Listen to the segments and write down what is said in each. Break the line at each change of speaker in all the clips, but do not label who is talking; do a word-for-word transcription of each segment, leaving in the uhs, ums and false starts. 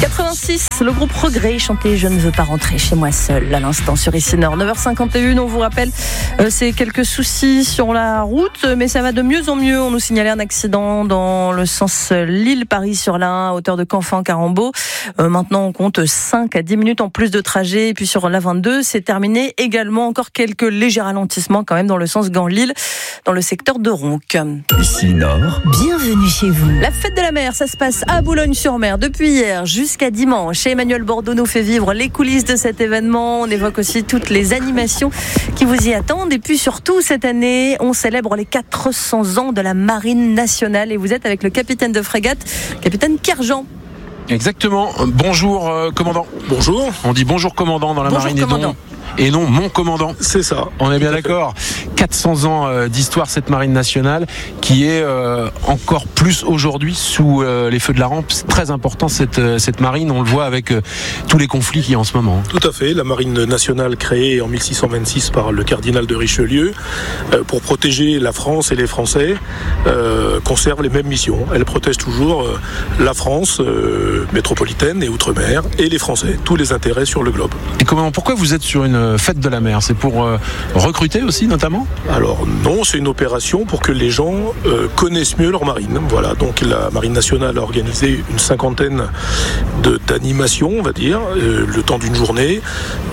quatre-vingt-six, le groupe Regret chantait Je ne veux pas rentrer chez moi seul à l'instant sur Ici Nord. neuf heures cinquante et un, on vous rappelle euh, c'est quelques soucis sur la route, mais ça va de mieux en mieux. On nous signalait un accident dans le sens Lille-Paris-sur-l'Ain à hauteur de Canfin-Carambeau. Euh, maintenant on compte cinq à dix minutes en plus de trajet. Et puis sur la vingt-deux, c'est terminé également. Encore quelques légers ralentissements quand même dans le sens Gand-Lille, dans le secteur de Ronc.
Ici Nord,
bienvenue chez vous.
La fête de la mer, ça se passe à Boulogne-sur-Mer depuis hier jusqu'à dimanche. Et Emmanuel Bordeaux nous fait vivre les coulisses de cet événement. On évoque aussi toutes les animations qui vous y attendent. Et puis surtout, cette année, on célèbre les quatre cents ans de la Marine nationale. Et vous êtes avec le capitaine de frégate, capitaine Kerjean.
Exactement. Bonjour, euh, commandant.
Bonjour.
On dit bonjour, commandant, dans la
Bonjour,
marine
commandant.
et non, et non mon commandant.
C'est ça.
On est bien d'accord. quatre cents ans euh, d'histoire, cette marine nationale, qui est euh, encore plus aujourd'hui sous euh, les feux de la rampe. C'est très important, cette, euh, cette marine. On le voit avec euh, tous les conflits qu'il y a en ce moment.
Tout à fait. La marine nationale créée en mille six cent vingt-six par le cardinal de Richelieu euh, pour protéger la France et les Français euh, conserve les mêmes missions. Elle protège toujours euh, la France euh, métropolitaine et outre-mer et les Français, tous les intérêts sur le globe.
Et comment, pourquoi vous êtes sur une fête de la mer? C'est pour euh, recruter aussi, notamment?
Alors non, c'est une opération pour que les gens euh, connaissent mieux leur marine. Voilà, donc la marine nationale a organisé une cinquantaine de, d'animations, on va dire, euh, le temps d'une journée,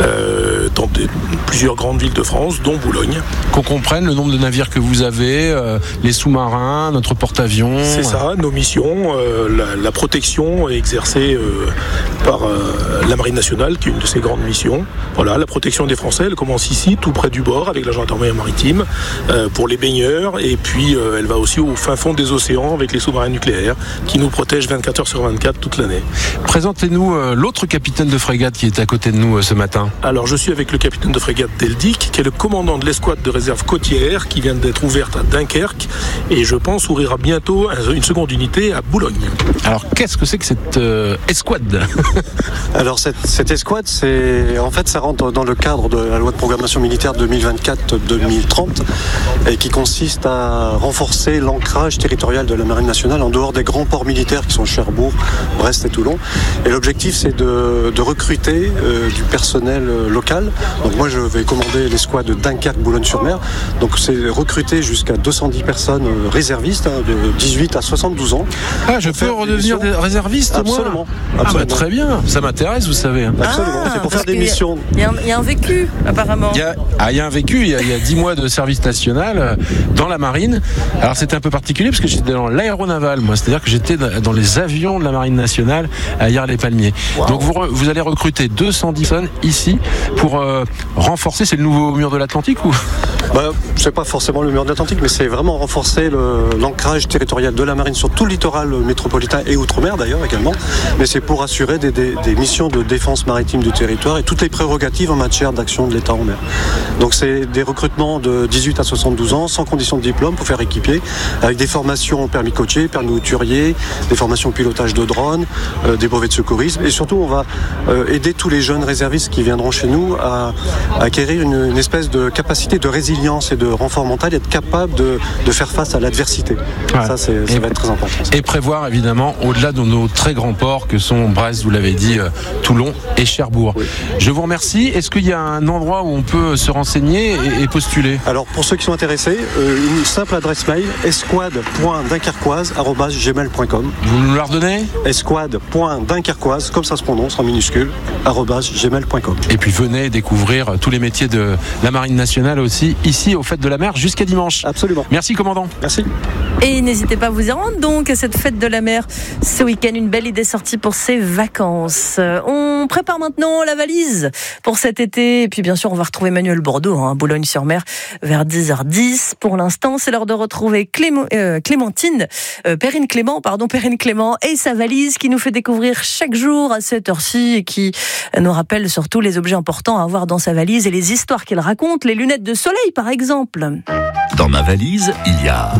euh, dans des, plusieurs grandes villes de France, dont Boulogne.
Qu'on comprenne le nombre de navires que vous avez, euh, les sous-marins, notre porte-avions.
C'est ça, nos missions, euh, la, la protection est exercée euh, par euh, la marine nationale, qui est une de ses grandes missions. Voilà, la protection des Français, elle commence ici, tout près du bord, avec la gendarmerie maritime, euh, pour les baigneurs, et puis euh, elle va aussi au fin fond des océans avec les sous-marins nucléaires, qui nous protègent vingt-quatre heures sur vingt-quatre toute l'année.
Présentez-nous euh, l'autre capitaine de frégate qui est à côté de nous euh, ce matin.
Alors je suis avec le capitaine de frégate Deldic, qui est le commandant de l'escouade de réserve côtière, qui vient d'être ouverte à Dunkerque, et je pense ouvrira bientôt une seconde unité à Boulogne.
Alors qu'est-ce que c'est que cette euh, escouade?
Alors cette, cette escouade, c'est en fait ça rentre dans le cadre de la loi de programmation militaire deux mille vingt-quatre deux mille trente et qui consiste à renforcer l'ancrage territorial de la marine nationale en dehors des grands ports militaires qui sont Cherbourg, Brest et Toulon. Et l'objectif c'est de, de recruter euh, du personnel euh, local. Donc moi je vais commander l'escouade de Dunkerque Boulogne-sur-Mer. Donc c'est recruter jusqu'à deux cent dix personnes euh, réservistes hein, de dix-huit à soixante-douze ans.
Ah, je peux redevenir réserviste moi?
Absolument.
Ah
Absolument.
bah, très bien, ça m'intéresse, vous savez.
Absolument,
Ah,
c'est pour
parce
faire des
qu'il y a-
missions.
Il y, a un- il y a un vécu, apparemment.
Il y a, ah, il y a un vécu, il y a, il y a dix mois de service national euh, dans la marine. Alors c'était un peu particulier parce que j'étais dans l'aéronaval, moi, c'est-à-dire que j'étais dans les avions de la marine nationale à Hyères-les-Palmiers. Wow. Donc vous, re, vous allez recruter deux cent dix personnes ici pour euh, renforcer, c'est le nouveau mur de l'Atlantique ou
bah, c'est pas forcément le mur de l'Atlantique, mais c'est vraiment renforcer le, l'ancrage territorial de la marine sur tout le littoral métropolitain et outre-mer d'ailleurs également. Mais c'est pour assurer des, des, des missions de défense maritime du territoire et toutes les prérogatives en matière d'action de l'État en mer. Donc c'est des recrutements de dix-huit à soixante-douze ans, sans condition de diplôme, pour faire équiper, avec des formations permis côtier, permis outurier, des formations pilotage de drone, euh, des brevets de secourisme. Et surtout, on va euh, aider tous les jeunes réservistes qui viendront chez nous à, à acquérir une, une espèce de capacité de résilience et de renfort mental, et être capable de, de faire face à l'adversité.
Ouais.
Ça, c'est, ça
et,
va être très important.
Et prévoir, évidemment, au-delà de nos très grands ports que sont Brest, vous l'avez dit, euh, Toulon et Cherbourg. Oui. Je vous remercie. Est-ce qu'il y a un endroit où on peut se renseigner et, et postuler?
Alors, pour ceux qui sont intéressés, euh, une simple adresse mail, escouade point dunkerquoise arobase gmail point com.
Vous nous la redonnez?
escouade point dunkerquoise, comme ça se prononce en minuscule, arobase gmail point com.
Et puis venez découvrir tous les métiers de la Marine nationale aussi, ici aux Fêtes de la Mer, jusqu'à dimanche.
Absolument.
Merci, commandant.
Merci.
Et n'hésitez pas à vous y rendre donc à cette fête de la mer ce week-end. Une belle idée sortie pour ces vacances. On prépare maintenant la valise pour cet été. Et puis bien sûr, on va retrouver Emmanuel Bordeaux, hein, Boulogne-sur-Mer, vers dix heures dix. Pour l'instant, c'est l'heure de retrouver Clément, euh, Clémentine, euh, Perrine Clément, pardon, Perrine Clément et sa valise qui nous fait découvrir chaque jour à cette heure-ci et qui nous rappelle surtout les objets importants à avoir dans sa valise et les histoires qu'il raconte. Les lunettes de soleil, par exemple.
Dans ma valise, il y a...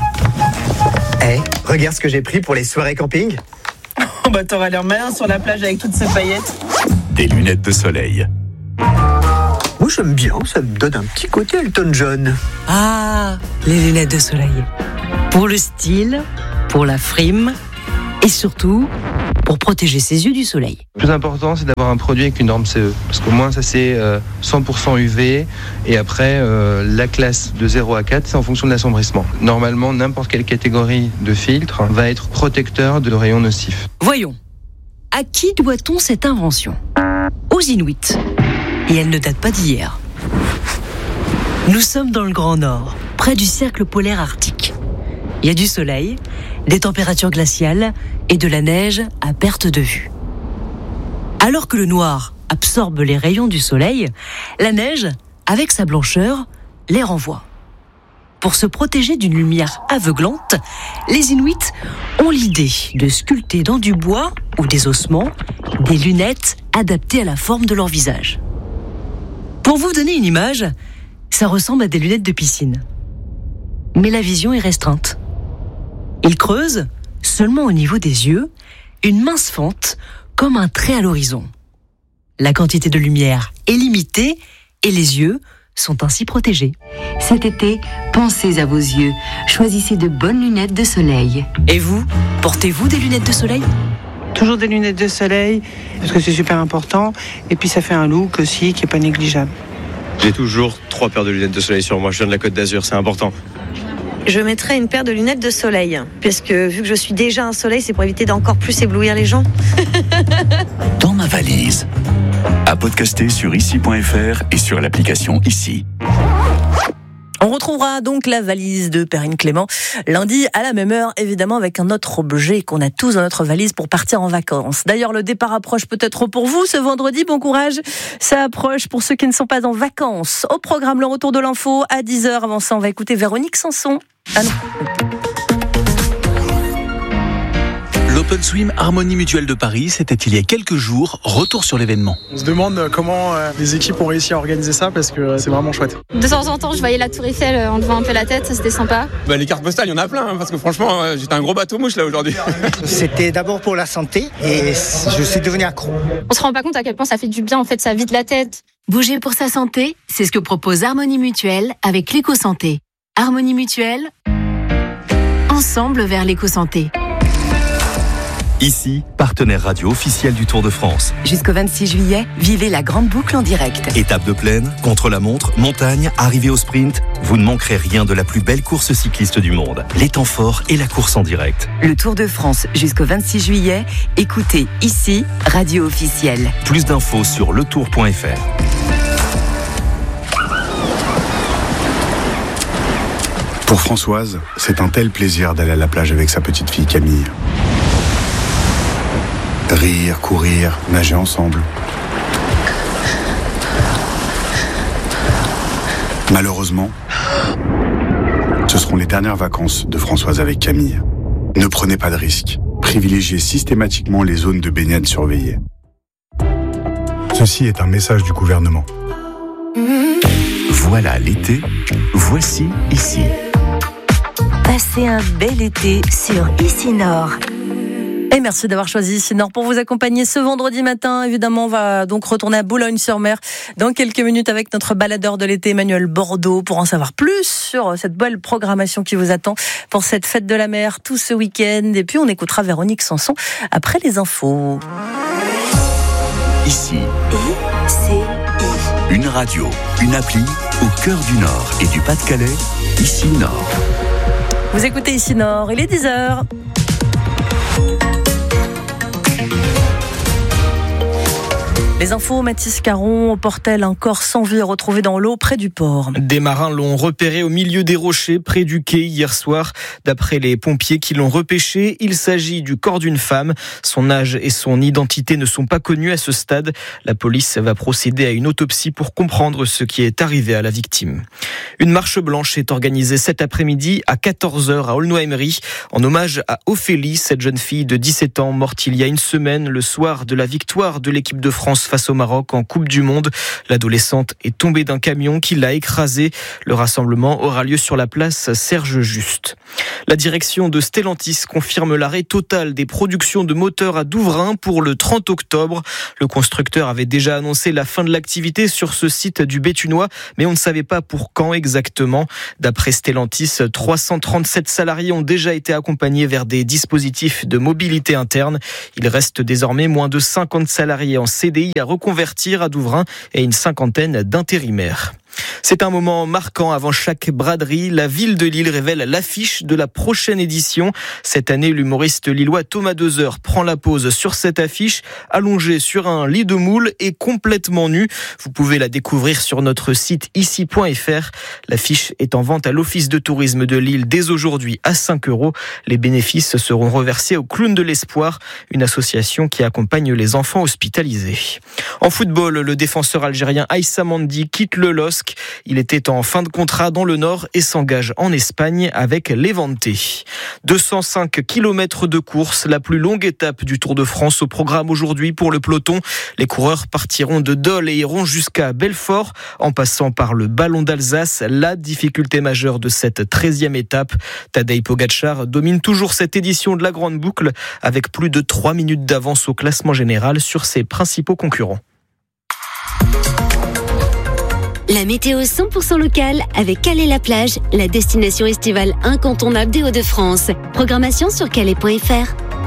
Eh, hey, regarde ce que j'ai pris pour les soirées camping.
Oh bah t'auras l'air malin sur la plage avec toutes ces paillettes.
Des lunettes de soleil.
Moi j'aime bien, ça me donne un petit côté Elton John.
Ah, les lunettes de soleil. Pour le style, pour la frime et surtout pour protéger ses yeux du soleil.
Le plus important, c'est d'avoir un produit avec une norme C E, parce qu'au moins ça c'est euh, cent pour cent U V, et après euh, la classe de zéro à quatre, c'est en fonction de l'assombrissement. Normalement, n'importe quelle catégorie de filtre va être protecteur de rayons nocifs.
Voyons, à qui doit-on cette invention ? Aux Inuits. Et elle ne date pas d'hier. Nous sommes dans le Grand Nord, près du cercle polaire arctique. Il y a du soleil, des températures glaciales et de la neige à perte de vue. Alors que le noir absorbe les rayons du soleil, la neige, avec sa blancheur, les renvoie. Pour se protéger d'une lumière aveuglante, les Inuits ont l'idée de sculpter dans du bois ou des ossements des lunettes adaptées à la forme de leur visage. Pour vous donner une image, ça ressemble à des lunettes de piscine. Mais la vision est restreinte. Ils creusent, seulement au niveau des yeux, une mince fente comme un trait à l'horizon. La quantité de lumière est limitée et les yeux sont ainsi protégés.
Cet été, pensez à vos yeux. Choisissez de bonnes lunettes de soleil.
Et vous, portez-vous des lunettes de soleil ?
Toujours des lunettes de soleil, parce que c'est super important. Et puis ça fait un look aussi qui n'est pas négligeable.
J'ai toujours trois paires de lunettes de soleil sur moi. Je viens de la Côte d'Azur, c'est important.
Je mettrai une paire de lunettes de soleil, puisque vu que je suis déjà un soleil, c'est pour éviter d'encore plus éblouir les gens.
Dans ma valise. À podcaster sur ici point f r et sur l'application Ici.
On retrouvera donc la valise de Perrine Clément lundi à la même heure, évidemment avec un autre objet qu'on a tous dans notre valise pour partir en vacances. D'ailleurs, le départ approche peut-être pour vous ce vendredi, bon courage. Ça approche pour ceux qui ne sont pas en vacances. Au programme, le retour de l'info à dix heures. Avant ça, on va écouter Véronique Sanson. Ah non.
L'Open Swim Harmonie Mutuelle de Paris, c'était il y a quelques jours. Retour sur l'événement.
On se demande comment euh, les équipes ont réussi à organiser ça parce que euh, c'est vraiment chouette.
De temps en temps, je voyais la Tour Eiffel en levant un peu la tête, ça c'était sympa.
Bah, les cartes postales, il y en a plein, hein, parce que franchement, euh, j'étais un gros bateau mouche là aujourd'hui.
C'était d'abord pour la santé et je suis devenu accro.
On se rend pas compte à quel point ça fait du bien, en fait, ça vide la tête.
Bouger pour sa santé, c'est ce que propose Harmonie Mutuelle avec l'éco-santé. Harmonie Mutuelle, ensemble vers l'éco-santé.
Ici, partenaire radio officiel du Tour de France.
Jusqu'au vingt-six juillet, vivez la grande boucle en direct.
Étape de plaine, contre-la-montre, montagne, arrivée au sprint, vous ne manquerez rien de la plus belle course cycliste du monde. Les temps forts et la course en direct.
Le Tour de France jusqu'au vingt-six juillet, écoutez Ici, radio officielle.
Plus d'infos sur le tour point f r.
Pour Françoise, c'est un tel plaisir d'aller à la plage avec sa petite fille Camille. Rire, courir, nager ensemble. Malheureusement, ce seront les dernières vacances de Françoise avec Camille. Ne prenez pas de risques. Privilégiez systématiquement les zones de baignade surveillées. Ceci est un message du gouvernement.
Voilà l'été, voici Ici.
Passez un bel été sur Ici Nord.
Et merci d'avoir choisi Ici Nord pour vous accompagner ce vendredi matin. Évidemment, on va donc retourner à Boulogne-sur-Mer dans quelques minutes avec notre baladeur de l'été, Emmanuel Bordeaux, pour en savoir plus sur cette belle programmation qui vous attend pour cette fête de la mer tout ce week-end. Et puis, on écoutera Véronique Sanson après les infos.
Ici.
Ici.
Une radio, une appli au cœur du Nord et du Pas-de-Calais. Ici Nord.
Vous écoutez Ici Nord, il est dix heures. Les infos, Mathis Caron, porte-t-elle un corps sans vie retrouvé dans l'eau près du port?
Des marins l'ont repéré au milieu des rochers près du quai hier soir. D'après les pompiers qui l'ont repêché, il s'agit du corps d'une femme. Son âge et son identité ne sont pas connus à ce stade. La police va procéder à une autopsie pour comprendre ce qui est arrivé à la victime. Une marche blanche est organisée cet après-midi à quatorze heures à Aulnoy-Emery en hommage à Ophélie, cette jeune fille de dix-sept ans morte il y a une semaine le soir de la victoire de l'équipe de France face face au Maroc en Coupe du Monde. L'adolescente est tombée d'un camion qui l'a écrasée. Le rassemblement aura lieu sur la place Serge Juste. La direction de Stellantis confirme l'arrêt total des productions de moteurs à Douvrin pour le trente octobre. Le constructeur avait déjà annoncé la fin de l'activité sur ce site du Béthunois, mais on ne savait pas pour quand exactement. D'après Stellantis, trois cent trente-sept salariés ont déjà été accompagnés vers des dispositifs de mobilité interne. Il reste désormais moins de cinquante salariés en C D I à reconvertir à Douvrin et une cinquantaine d'intérimaires. C'est un moment marquant avant chaque braderie. La ville de Lille révèle l'affiche de la prochaine édition. Cette année, l'humoriste lillois Thomas Dezer prend la pose sur cette affiche, allongé sur un lit de moule et complètement nu. Vous pouvez la découvrir sur notre site ici point f r. L'affiche est en vente à l'Office de tourisme de Lille dès aujourd'hui à cinq euros. Les bénéfices seront reversés au Clown de l'Espoir, une association qui accompagne les enfants hospitalisés. En football, le défenseur algérien Aïssa Mandi quitte le L O S C. Il était en fin de contrat dans le Nord et s'engage en Espagne avec Levante. deux cent cinq kilomètres de course, la plus longue étape du Tour de France au programme aujourd'hui pour le peloton. Les coureurs partiront de Dole et iront jusqu'à Belfort en passant par le Ballon d'Alsace, la difficulté majeure de cette treizième étape. Tadej Pogačar domine toujours cette édition de la Grande Boucle avec plus de trois minutes d'avance au classement général sur ses principaux concurrents.
La météo cent pour cent locale avec Calais-la-Plage, la destination estivale incontournable des Hauts-de-France. Programmation sur calais point f r.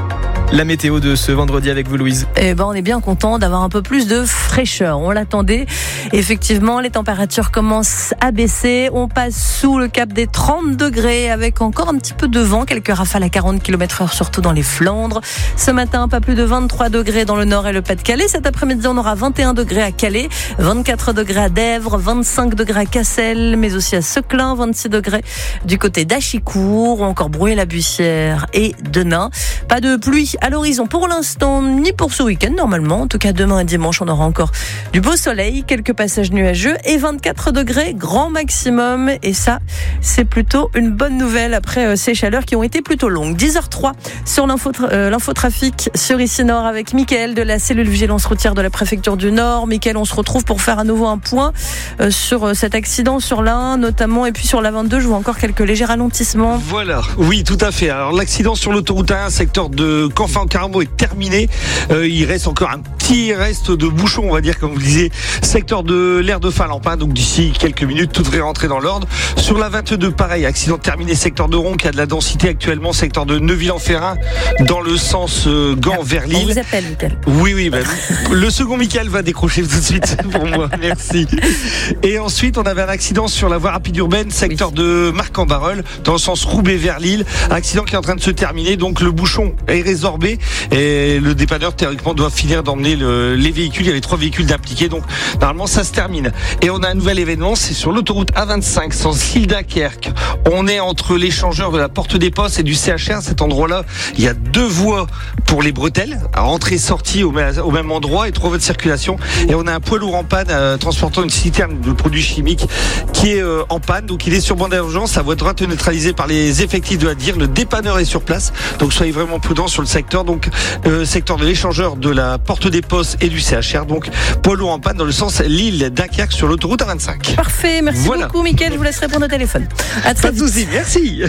La météo de ce vendredi avec vous, Louise.
Eh ben, on est bien content d'avoir un peu plus de fraîcheur. On l'attendait. Effectivement, les températures commencent à baisser. On passe sous le cap des trente degrés avec encore un petit peu de vent, quelques rafales à quarante kilomètres heure, surtout dans les Flandres. Ce matin, pas plus de vingt-trois degrés dans le Nord et le Pas-de-Calais. Cet après-midi, on aura vingt et un degrés à Calais, vingt-quatre degrés à Dèvres, vingt-cinq degrés à Cassel, mais aussi à Seclin, vingt-six degrés du côté d'Achicourt, ou encore Brouet-la-Bussière et Denain. Pas de pluie à l'horizon pour l'instant, ni pour ce week-end normalement. En tout cas, demain et dimanche, on aura encore du beau soleil, quelques passages nuageux et vingt-quatre degrés grand maximum. Et ça, c'est plutôt une bonne nouvelle après ces chaleurs qui ont été plutôt longues. dix heures zéro trois sur l'info, euh, l'infotrafic sur Ici Nord avec Mickaël de la cellule vigilance routière de la préfecture du Nord. Mickaël, on se retrouve pour faire à nouveau un point euh, sur cet accident sur l'A un notamment, et puis sur l'A vingt-deux, je vois encore quelques légers ralentissements.
Voilà, oui, tout à fait. Alors l'accident sur l'autoroute A un, secteur de Canfin-Carmo est terminé. Euh, il reste encore un petit reste de bouchon, on va dire, comme vous le disiez, secteur de l'aire de Finlampin. Donc d'ici quelques minutes, tout devrait rentrer dans l'ordre. Sur la vingt-deux, pareil, accident terminé, secteur de Ronc, qui a de la densité actuellement, secteur de Neuville-en-Ferrain, dans le sens euh, Gand vers Lille.
On vous appelle, Mickaël.
Oui, oui, ben, le second Mickaël va décrocher tout de suite pour moi. Merci. Et ensuite, on avait un accident sur la voie rapide urbaine, secteur oui. de Marc-en-Barœul, dans le sens Roubaix vers Lille. Accident qui est en train de se terminer, donc le bouchon est résorbé et le dépanneur théoriquement doit finir d'emmener le, les véhicules. Il y avait trois véhicules d'impliqués, donc normalement ça se termine. Et on a un nouvel événement, c'est sur l'autoroute A vingt-cinq, sens Hildakerk. On est entre l'échangeur de la Porte des Postes et du C H R. Cet endroit-là, il y a deux voies pour les bretelles, à entrée-sortie au, au même endroit, et trois voies de circulation. Et on a un poids lourd en panne euh, transportant une citerne de produits chimiques qui est euh, en panne, donc il est sur bande d'urgence. Sa voie droite est neutralisée par les effectifs de la D I R. Le dépanneur est sur place, donc soyez vraiment prudents sur le secteur, donc euh, secteur de l'échangeur de la Porte des Postes et du C H R, donc poids lourd en panne dans le sens Lille-Dunkerque sur l'autoroute A vingt-cinq.
Parfait, merci voilà. beaucoup Mickaël, je vous laisse répondre au téléphone. À très
Pas de soucis, merci.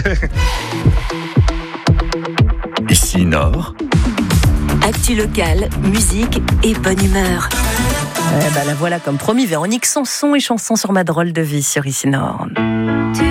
Ici Nord.
Actu locale, musique et bonne humeur.
Eh ben la voilà comme promis, Véronique Sanson et chanson sur ma drôle de vie sur Ici Nord.